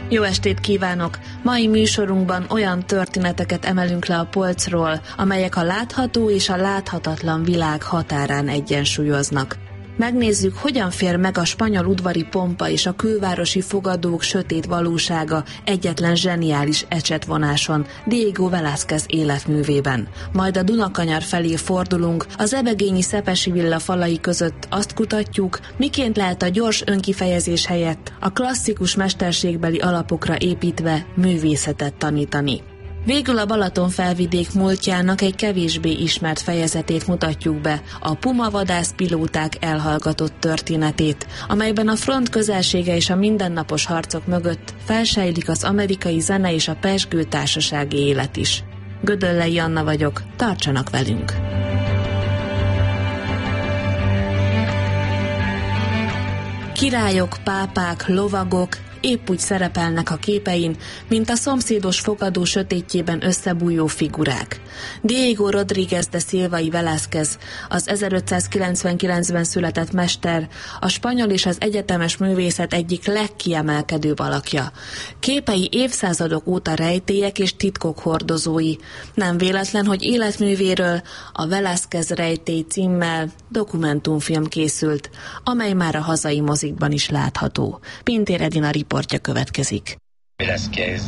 Jó estét kívánok! Mai műsorunkban olyan történeteket emelünk le a polcról, amelyek a látható és a láthatatlan világ határán egyensúlyoznak. Megnézzük, hogyan fér meg a spanyol udvari pompa és a külvárosi fogadók sötét valósága egyetlen zseniális ecsetvonáson, Diego Velázquez életművében. Majd a Dunakanyar felé fordulunk, az ebegényi Szepesi villa falai között azt kutatjuk, miként lehet a gyors önkifejezés helyett a klasszikus mesterségbeli alapokra építve művészetet tanítani. Végül a Balatonfelvidék múltjának egy kevésbé ismert fejezetét mutatjuk be, a pumavadász pilóták elhallgatott történetét, amelyben a front közelsége és a mindennapos harcok mögött felsejlik az amerikai zene és a pezsgő társasági élet is. Gödöllei Anna vagyok, tartsanak velünk! Királyok, pápák, lovagok épp úgy szerepelnek a képein, mint a szomszédos fogadó sötétjében összebújó figurák. Diego Rodríguez de Silvai Velázquez, az 1599-ben született mester, a spanyol és az egyetemes művészet egyik legkiemelkedőbb alakja. Képei évszázadok óta rejtélyek és titkok hordozói. Nem véletlen, hogy életművéről, a Velázquez rejtély címmel dokumentumfilm készült, amely már a hazai mozikban is látható. Pintér Edina riportja következik. Velázquez,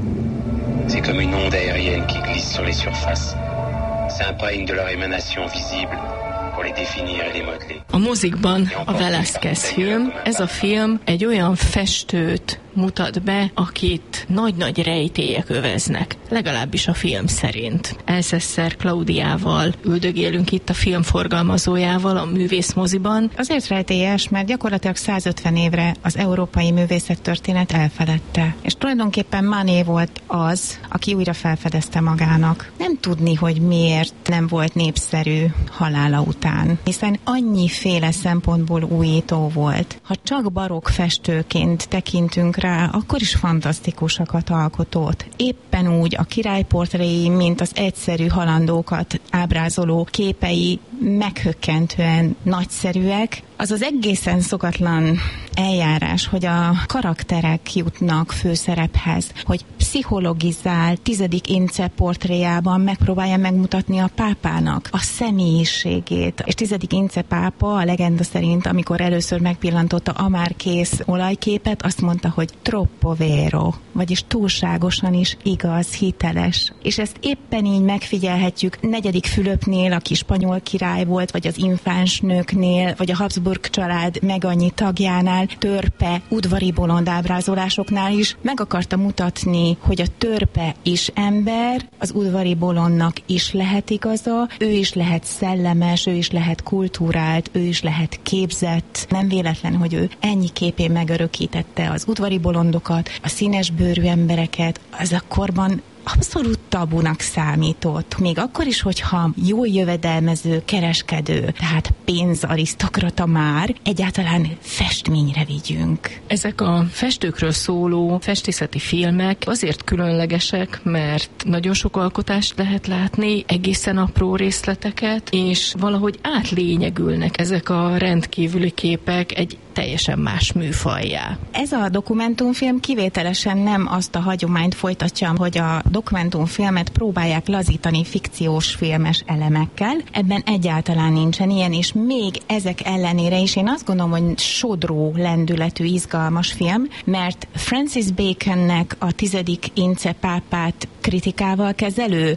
c'est comme une onde aérienne qui glisse sur les surfaces. S'imprègne de leur émanation visible pour les définir et les modeler. A mozikban a Velázquez film, ez a film egy olyan festőt mutat be, akit nagy-nagy rejtélyek öveznek, legalábbis a film szerint. Elsesser Klaudiával üldögélünk itt a film forgalmazójával a művészmoziban. Azért rejtélyes, mert gyakorlatilag 150 évre az európai művészettörténet elfeledte. És tulajdonképpen Manet volt az, aki újra felfedezte magának. Nem tudni, hogy miért nem volt népszerű halála után, hiszen annyiféle szempontból újító volt. Ha csak barokk festőként tekintünk rá, akkor is fantasztikusakat alkotott. Éppen úgy a királyportréi, mint az egyszerű halandókat ábrázoló képei meghökkentően nagyszerűek. Az az egészen szokatlan eljárás, hogy a karakterek jutnak főszerephez, hogy pszichologizál 10. Ince portréjában megpróbálja megmutatni a pápának a személyiségét. És 10. Ince pápa a legenda szerint, amikor először megpillantotta a már kész olajképet, azt mondta, hogy troppo vero, vagyis túlságosan is igaz, hiteles. És ezt éppen így megfigyelhetjük 4. Fülöpnél, aki spanyol király volt, vagy az infáns nőknél, vagy a Habsburg család meg annyi tagjánál, törpe, udvari bolond ábrázolásoknál is meg akarta mutatni, hogy a törpe is ember, az udvari bolondnak is lehet igaza, ő is lehet szellemes, ő is lehet kultúrált, ő is lehet képzett. Nem véletlen, hogy ő ennyi képén megörökítette az udvari bolondokat, a színes bőrű embereket, az a korban abszolút tabunak számított. Még akkor is, hogyha jól jövedelmező, kereskedő, tehát pénzarisztokrata már, egyáltalán festményre vigyünk. Ezek a festőkről szóló festészeti filmek azért különlegesek, mert nagyon sok alkotást lehet látni, egészen apró részleteket, és valahogy átlényegülnek ezek a rendkívüli képek egy teljesen más műfajjá. Ez a dokumentumfilm kivételesen nem azt a hagyományt folytatja, hogy a dokumentumfilmet próbálják lazítani fikciós filmes elemekkel. Ebben egyáltalán nincsen ilyen, és még ezek ellenére is én azt gondolom, hogy sodró lendületű, izgalmas film, mert Francis Baconnek a 10. Ince pápát kritikával kezelő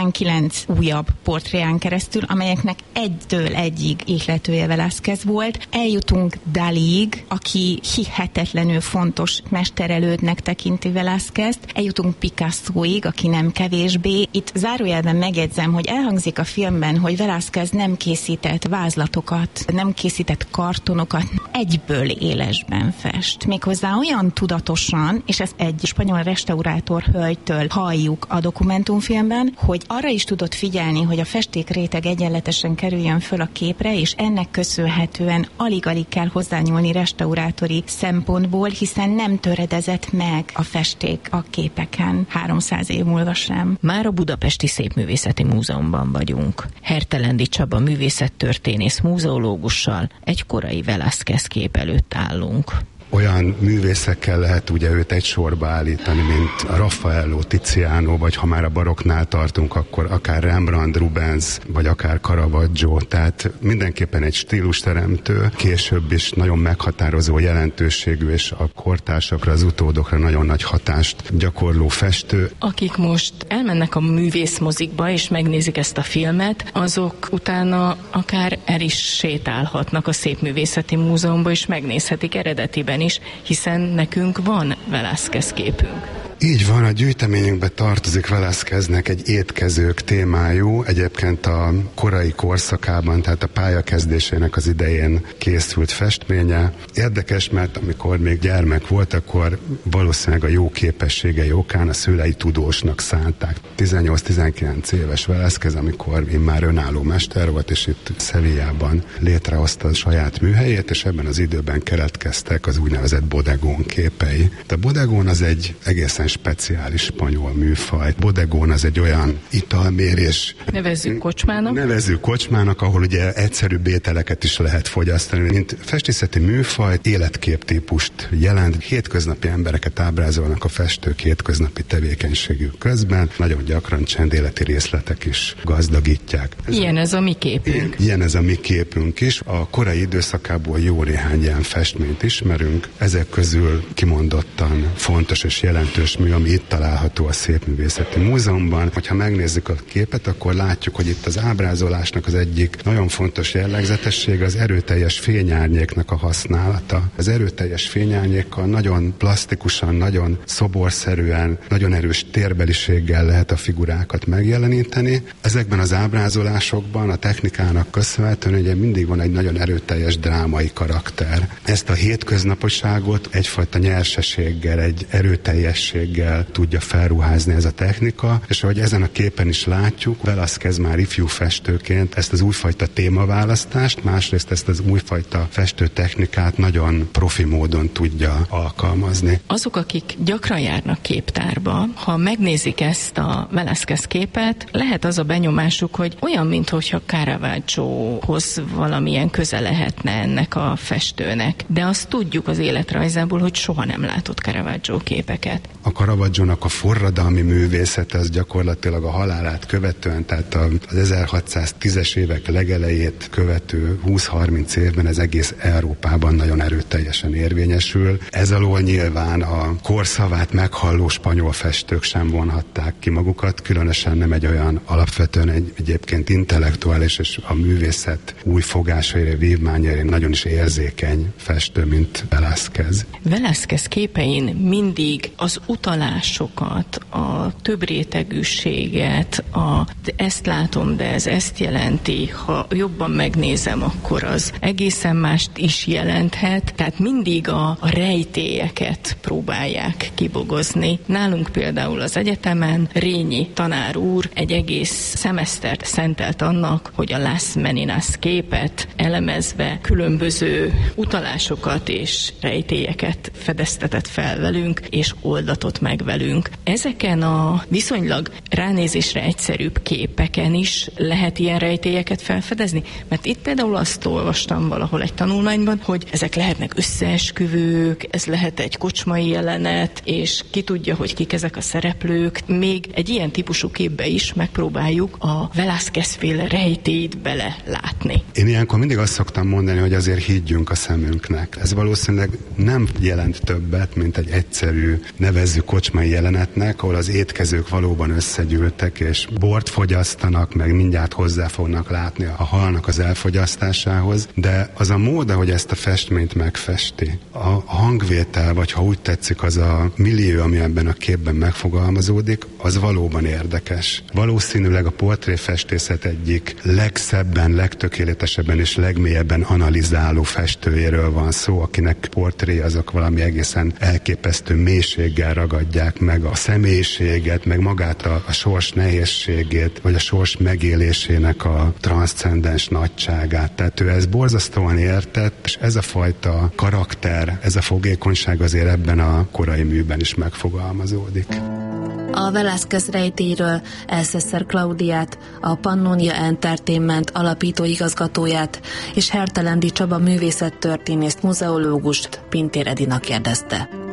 19 újabb portréján keresztül, amelyeknek egytől egyig ihletője Velázquez volt. Eljutunk Daliig, aki hihetetlenül fontos mesterelődnek tekinti Velázquezt. Eljutunk Picassoig, aki nem kevésbé. Itt zárójelben megjegyzem, hogy elhangzik a filmben, hogy Velázquez nem készített vázlatokat, nem készített kartonokat, egyből élesben fest. Méghozzá olyan tudatosan, és ezt egy spanyol restaurátor hölgytől halljuk a dokumentumfilmben, hogy arra is tudott figyelni, hogy a festékréteg egyenletesen kerüljön föl a képre, és ennek köszönhetően alig-alig kell hozzányúlni restaurátori szempontból, hiszen nem töredezett meg a festék a képeken 300 év múlva sem. Már a Budapesti Szépművészeti Múzeumban vagyunk. Hertelendi Csaba művészettörténész múzeológussal egy korai Velázquez kép előtt állunk. olyan művészekkel lehet ugye őt egy sorba állítani, mint Raffaello, Tiziano, vagy ha már a barokknál tartunk, akkor akár Rembrandt, Rubens, vagy akár Caravaggio, tehát mindenképpen egy stílusteremtő, később is nagyon meghatározó jelentőségű, és a kortársakra, az utódokra nagyon nagy hatást gyakorló festő. Akik most elmennek a művészmozikba, és megnézik ezt a filmet, azok utána akár el is sétálhatnak a Szépművészeti Múzeumban, és megnézhetik eredetiben is, hiszen nekünk van Velázquez képünk. Így van, a gyűjteményünkbe tartozik Velázqueznek egy étkezők témájú, egyébként a korai korszakában, tehát a pályakezdésének az idején készült festménye. Érdekes, mert amikor még gyermek volt, akkor valószínűleg a jó képességei okán a szülei tudósnak szánták. 18-19 éves Velázquez, amikor már önálló mester volt, és itt Sevillában létrehozta a saját műhelyét, és ebben az időben keletkeztek az úgynevezett bodegón képei. A bodegón az egy egészen speciális spanyol műfaj. Bodegón az egy olyan italmérés. Nevezzük kocsmának, ahol ugye egyszerűbb ételeket is lehet fogyasztani. Mint festészeti műfaj, életképtípust jelent. Hétköznapi embereket ábrázolnak a festők hétköznapi tevékenységük közben. Nagyon gyakran csendéleti részletek is gazdagítják. Ilyen ez a mi képünk. Ilyen ez a mi képünk is. A korai időszakából jó néhány ilyen festményt ismerünk. Ezek közül kimondottan fontos és jelentős mű, ami itt található a Szépművészeti Múzeumban. Hogyha megnézzük a képet, akkor látjuk, hogy itt az ábrázolásnak az egyik nagyon fontos jellegzetessége az erőteljes fényárnyéknak a használata. Az erőteljes fényárnyékkal nagyon plastikusan, nagyon szoborszerűen, nagyon erős térbeliséggel lehet a figurákat megjeleníteni. Ezekben az ábrázolásokban a technikának köszönhetően ugye mindig van egy nagyon erőteljes drámai karakter. Ezt a hétköznaposságot egyfajta nyerseséggel, egy erőteljességgel tudja felruházni ez a technika, és ahogy ezen a képen is látjuk, Velázquez már ifjú festőként ezt az újfajta témaválasztást, másrészt ezt az újfajta festőtechnikát nagyon profi módon tudja alkalmazni. Azok, akik gyakran járnak képtárba, ha megnézik ezt a Velázquez képet, lehet az a benyomásuk, hogy olyan, mintha Caravaggiohoz valamilyen köze lehetne ennek a festőnek. De azt tudjuk az életrajzából, hogy soha nem látott Caravaggio képeket. A Caravaggiónak a forradalmi művészete az gyakorlatilag a halálát követően, tehát az 1610-es évek legelejét követő 20-30 évben ez egész Európában nagyon erőteljesen érvényesül. Ez alól nyilván a korszavát meghalló spanyol festők sem vonhatták ki magukat, különösen nem egy olyan alapvetően egyébként intellektuális és a művészet új fogásaira, vívmányaira nagyon is érzékeny festő, mint Velázquez. Velázquez képein mindig az utalásokat, a többrétegűséget, ezt látom, de ez ezt jelenti, ha jobban megnézem, akkor az egészen mást is jelenthet, tehát mindig a rejtélyeket próbálják kibogozni. Nálunk például az egyetemen Rényi tanár úr egy egész szemesztert szentelt annak, hogy a Las Meninas képet elemezve különböző utalásokat és rejtélyeket fedeztetett fel velünk, és oldatott meg velünk. Ezeken a viszonylag ránézésre egyszerűbb képeken is lehet ilyen rejtélyeket felfedezni? Mert itt például azt olvastam valahol egy tanulmányban, hogy ezek lehetnek összeesküvők, ez lehet egy kocsmai jelenet, és ki tudja, hogy kik ezek a szereplők. Még egy ilyen típusú képbe is megpróbáljuk a Velázquez-féle rejtélyt belelátni. Én ilyenkor mindig azt szoktam mondani, hogy azért higgyünk a szemünknek. Ez valószínűleg nem jelent többet, mint egy egyszerű, nevezzük kocsmai jelenetnek, ahol az étkezők valóban összegyűltek, és bort fogyasztanak, meg mindjárt hozzá fognak látni a halnak az elfogyasztásához, de az a mód, ahogy ezt a festményt megfesti, a hangvétel, vagy ha úgy tetszik, az a millió, ami ebben a képben megfogalmazódik, az valóban érdekes. Valószínűleg a portréfestészet egyik legszebben, legtökéletesebben és legmélyebben analizáló festőjéről van szó, akinek portré azok valami egészen elképesztő mélységgel ragadják meg a személyiséget, meg magát a sors nehézségét, vagy a sors megélésének a transzcendens nagyságát. Tehát ő ezt borzasztóan értett, és ez a fajta karakter, ez a fogékonyság azért ebben a korai műben is megfogalmazódik. A Velázquez rejtélyről Elsesser Klaudiát, a Pannonia Entertainment alapító igazgatóját és Hertelendi Csaba művészettörténészt, muzeológust, Pintér Edina kérdezte.